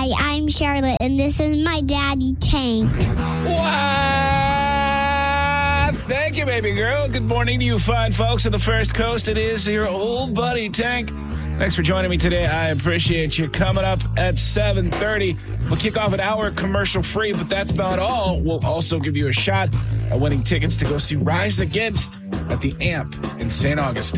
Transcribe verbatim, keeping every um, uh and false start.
Hi, I'm Charlotte, and this is my daddy, Tank. Wow! Thank you, baby girl. Good morning to you fine folks on the First Coast. It is your old buddy, Tank. Thanks for joining me today. I appreciate you. Coming up at seven thirty, we'll kick off an hour commercial-free, but that's not all. We'll also give you a shot at winning tickets to go see Rise Against at the Amp in Saint Augustine.